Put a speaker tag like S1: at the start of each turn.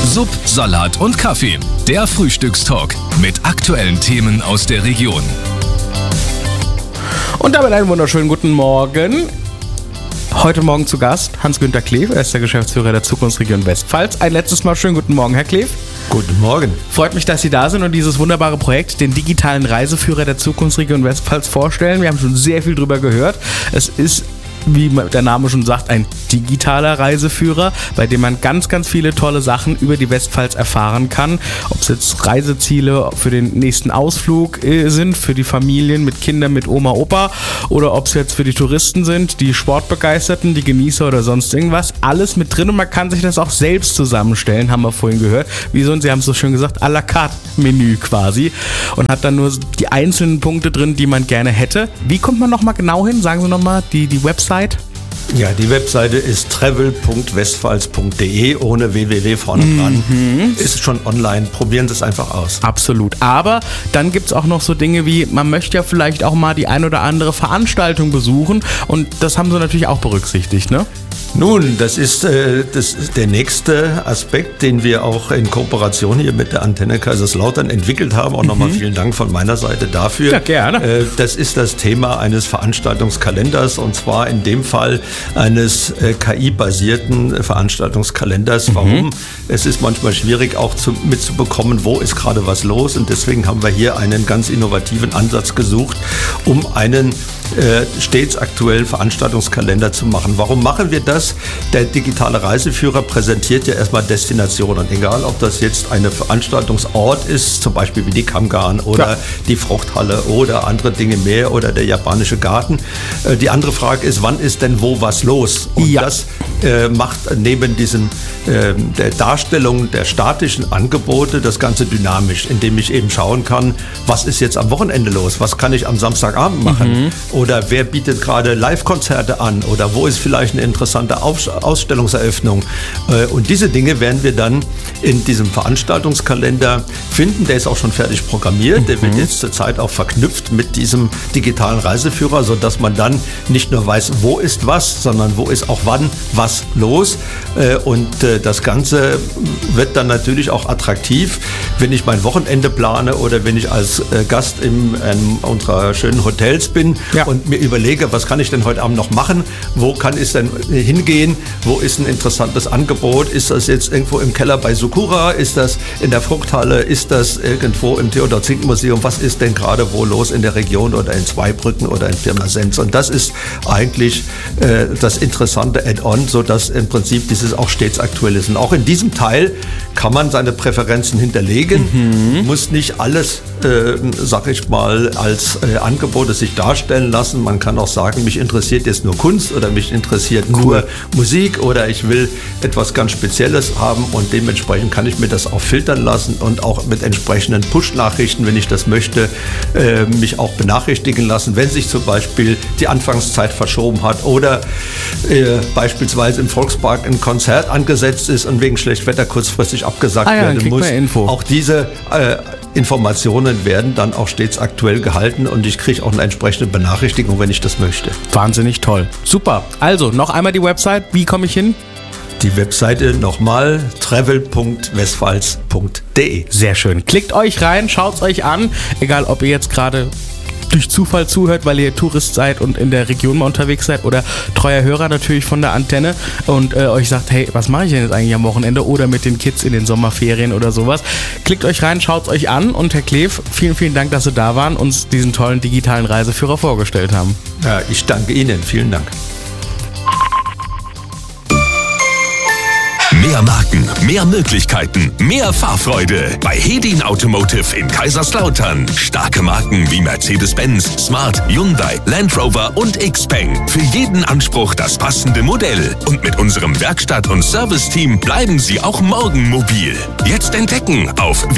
S1: Sub, Salat und Kaffee. Der Frühstückstalk mit aktuellen Themen aus der Region.
S2: Und damit einen wunderschönen guten Morgen. Heute Morgen zu Gast Hans-Günther Kleef, er ist der Geschäftsführer der Zukunftsregion Westpfalz. Ein letztes Mal schönen guten Morgen, Herr Kleef.
S3: Guten Morgen.
S2: Freut mich, dass Sie da sind und dieses wunderbare Projekt, den digitalen Reiseführer der Zukunftsregion Westpfalz, vorstellen. Wir haben schon sehr viel drüber gehört. Es ist, wie der Name schon sagt, ein digitaler Reiseführer, bei dem man ganz, ganz viele tolle Sachen über die Westpfalz erfahren kann. Ob es jetzt Reiseziele für den nächsten Ausflug sind, für die Familien mit Kindern, mit Oma, Opa, oder ob es jetzt für die Touristen sind, die Sportbegeisterten, die Genießer oder sonst irgendwas. Alles mit drin und man kann sich das auch selbst zusammenstellen, haben wir vorhin gehört. Wie so, und Sie haben es so schön gesagt, à la carte Menü quasi. Und hat dann nur die einzelnen Punkte drin, die man gerne hätte. Wie kommt man nochmal genau hin? Sagen Sie nochmal die Website.
S3: Ja, die Webseite ist travel.westpfalz.de ohne www vorne dran. Ist schon online. Probieren Sie es einfach aus.
S2: Absolut. Aber dann gibt es auch noch so Dinge wie, man möchte ja vielleicht auch mal die ein oder andere Veranstaltung besuchen und das haben Sie natürlich auch berücksichtigt, ne?
S3: Nun, das ist der nächste Aspekt, den wir auch in Kooperation hier mit der Antenne Kaiserslautern entwickelt haben. Auch nochmal vielen Dank von meiner Seite dafür.
S2: Ja, gerne.
S3: Das ist das Thema eines Veranstaltungskalenders und zwar in dem Fall eines KI-basierten Veranstaltungskalenders. Warum? Es ist manchmal schwierig auch mitzubekommen, wo ist gerade was los und deswegen haben wir hier einen ganz innovativen Ansatz gesucht, um einen stets aktuellen Veranstaltungskalender zu machen. Warum machen wir das? Der digitale Reiseführer präsentiert ja erstmal Destinationen, egal ob das jetzt ein Veranstaltungsort ist, zum Beispiel wie die Kamgarn oder die Fruchthalle oder andere Dinge mehr oder der japanische Garten. Die andere Frage ist, wann ist denn wo was los? Und das macht neben der Darstellung der statischen Angebote das Ganze dynamisch, indem ich eben schauen kann, was ist jetzt am Wochenende los? Was kann ich am Samstagabend machen? Oder wer bietet gerade Live-Konzerte an? Oder wo ist vielleicht eine interessante Ausstellungseröffnung? Und diese Dinge werden wir dann in diesem Veranstaltungskalender finden. Der ist auch schon fertig programmiert. Der wird jetzt zurzeit auch verknüpft mit diesem digitalen Reiseführer, sodass man dann nicht nur weiß, wo ist was, sondern wo ist auch wann was los. Und das Ganze wird dann natürlich auch attraktiv, wenn ich mein Wochenende plane oder wenn ich als Gast in einem unserer schönen Hotels bin und mir überlege, was kann ich denn heute Abend noch machen? Wo kann ich denn hingehen? Wo ist ein interessantes Angebot? Ist das jetzt irgendwo im Keller bei Sakura? Ist das in der Fruchthalle? Ist das irgendwo im Theodor-Zink-Museum? Was ist denn gerade wo los in der Region oder in Zweibrücken oder in Pirmasens? Und das ist eigentlich das interessante Add-on, sodass im Prinzip dieses auch stets aktuell ist. Und auch in diesem Teil kann man seine Präferenzen hinterlegen, muss nicht alles, sag ich mal, als Angebote sich darstellen lassen. Man kann auch sagen, mich interessiert jetzt nur Kunst oder mich interessiert nur Musik oder ich will etwas ganz Spezielles haben und dementsprechend kann ich mir das auch filtern lassen und auch mit entsprechenden Push-Nachrichten, wenn ich das möchte, mich auch benachrichtigen lassen, wenn sich zum Beispiel die Anfangszeit verschoben hat oder beispielsweise im Volkspark ein Konzert angesetzt ist und wegen Schlechtwetter kurzfristig abgesagt werden muss. Auch diese Informationen werden dann auch stets aktuell gehalten und ich kriege auch eine entsprechende Benachrichtigung, wenn ich das möchte.
S2: Wahnsinnig toll. Super. Also, noch einmal die Website. Wie komme ich hin?
S3: Die Webseite nochmal travel.westpfalz.de.
S2: Sehr schön. Klickt euch rein, schaut es euch an. Egal, ob ihr jetzt gerade durch Zufall zuhört, weil ihr Tourist seid und in der Region mal unterwegs seid oder treuer Hörer natürlich von der Antenne und euch sagt, hey, was mache ich denn jetzt eigentlich am Wochenende oder mit den Kids in den Sommerferien oder sowas. Klickt euch rein, schaut es euch an und Herr Kleef, vielen, vielen Dank, dass Sie da waren und uns diesen tollen digitalen Reiseführer vorgestellt haben.
S3: Ja, ich danke Ihnen. Vielen Dank.
S1: Mehr Marken, mehr Möglichkeiten, mehr Fahrfreude. Bei Hedin Automotive in Kaiserslautern. Starke Marken wie Mercedes-Benz, Smart, Hyundai, Land Rover und Xpeng. Für jeden Anspruch das passende Modell. Und mit unserem Werkstatt- und Serviceteam bleiben Sie auch morgen mobil. Jetzt entdecken auf